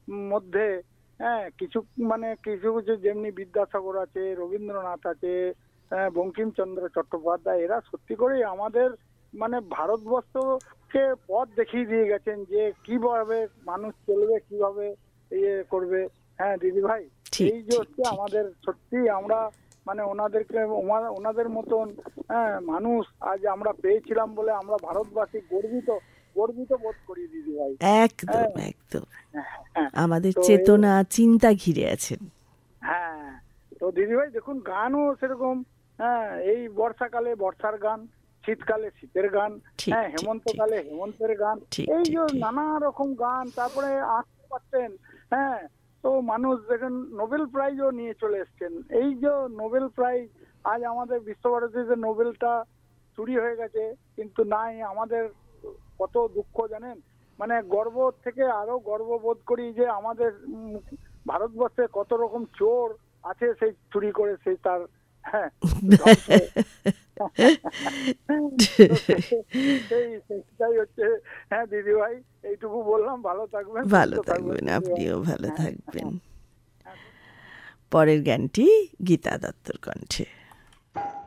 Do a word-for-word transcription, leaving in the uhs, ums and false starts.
মধ্যে হ্যাঁ কিছু মানে কিছু কিছু যেমনি বিদ্যাসাগর আছে, রবীন্দ্রনাথ আছে, বঙ্কিমচন্দ্র চট্টোপাধ্যায়, এরা সত্যি করে আমাদের মানে ভারতবর্ষকে পথ দেখিয়ে দিয়ে গেছেন যে কিভাবে মানুষ চলবে, কিভাবে ইয়ে করবে। হ্যাঁ দিদি ভাই, এই যে হচ্ছে আমাদের সত্যি আমরা মানে ওনাদেরকে ওনাদের মতন হ্যাঁ মানুষ আজ আমরা পেয়েছিলাম বলে আমরা ভারতবাসী গর্বিত গর্বিত বোধ করি দিদি ভাই। একদম একদম আমাদের চেতনা চিন্তা ঘিরে আছেন। হ্যাঁ তো দিদি ভাই দেখুন গানও সেরকম, হ্যাঁ এই বর্ষাকালে বর্ষার গান, শীতকালে শীতের গান, হ্যাঁ হেমন্তকালে হেমন্তের গান, এই যে নানা রকম গান। তারপরে আসতে পারতেন হ্যাঁ তো মানুষ দেখেন নোবেল প্রাইজও নিয়ে চলে এসছেন। এই যে নোবেল প্রাইজ আজ আমাদের বিশ্বভারতীতে নোবেলটা চুরি হয়ে গেছে, কিন্তু নাই, আমাদের কত দুঃখ জানেন, মানে গর্ব থেকে আরো গর্ববোধ করি যে আমাদের ভারতবর্ষে কত রকম চোর আছে সেই চুরি করে সেই তার হ্যাঁ সেটাই হচ্ছে। হ্যাঁ দিদি ভাই এইটুকু বললাম, ভালো থাকবেন, ভালো থাকবেন, আপনিও ভালো থাকবেন। পরের গানটি গীতা দত্তর কণ্ঠে।